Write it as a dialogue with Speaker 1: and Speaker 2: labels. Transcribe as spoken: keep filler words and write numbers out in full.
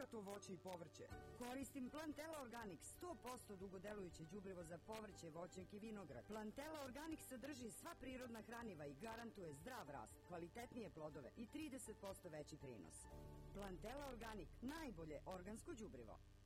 Speaker 1: bogato voće i povrće. Koristim Plantela Organic, sto posto dugodelujuće đubrivo za povrće, voćnjak i vinograd. Plantela Organic sadrži sva prirodna hraniva i garantuje zdrav rast, kvalitetnije plodove i trideset posto veći prinos. Plantela Organic, najbolje organsko đubrivo.